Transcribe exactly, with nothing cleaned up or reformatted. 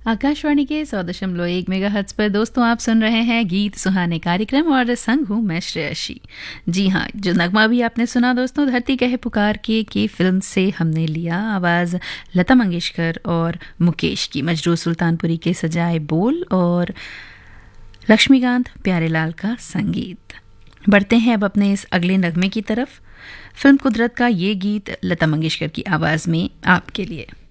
आकाशवाणी के सौ दशमलव एक मेगाहर्ट्ज पर दोस्तों आप सुन रहे हैं गीत सुहाने कार्यक्रम और संग हूँ मैं श्रेयसी। जी हाँ, जो नगमा भी आपने सुना दोस्तों धरती कहे पुकार के की फिल्म से हमने लिया आवाज़ लता मंगेशकर और मुकेश की। मजरूर सुल्तानपुरी के सजाए बोल और लक्ष्मीकांत प्यारेलाल का संगीत। बढ़ते हैं अब अपने इस अगले नगमे की तरफ। फिल्म कुदरत का ये गीत लता मंगेशकर की आवाज़ में आपके लिए।